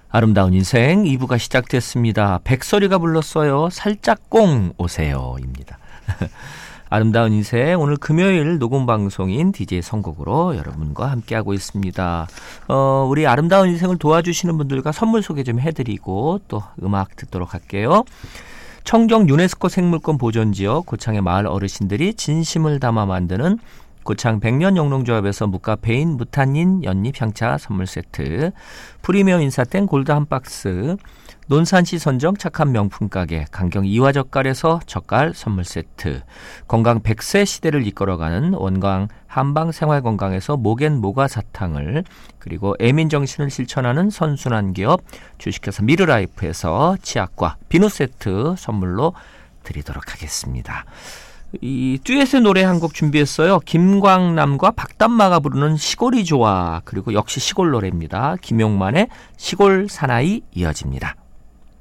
아름다운 인생 2부가 시작됐습니다. 백설이가 불렀어요. 살짝 꽁 오세요입니다. 아름다운 인생 오늘 금요일 녹음 방송인 DJ 선곡으로 여러분과 함께하고 있습니다. 우리 아름다운 인생을 도와주시는 분들과 선물 소개 좀 해드리고 또 음악 듣도록 할게요. 청정 유네스코 생물권 보존지역 고창의 마을 어르신들이 진심을 담아 만드는 고창 백년 영농조합에서 무카페인 무탄닌 연잎 향차 선물 세트, 프리미엄 인사땡 골드 한 박스, 논산시 선정 착한 명품 가게 강경 이화젓갈에서 젓갈 선물 세트, 건강 100세 시대를 이끌어가는 원광 한방 생활건강에서 목엔 모가 사탕을, 그리고 애민 정신을 실천하는 선순환 기업 주식회사 미르라이프에서 치약과 비누 세트 선물로 드리도록 하겠습니다. 이 듀엣의 노래 한 곡 준비했어요. 김광남과 박담마가 부르는 시골이 좋아, 그리고 역시 시골 노래입니다. 김용만의 시골 사나이 이어집니다.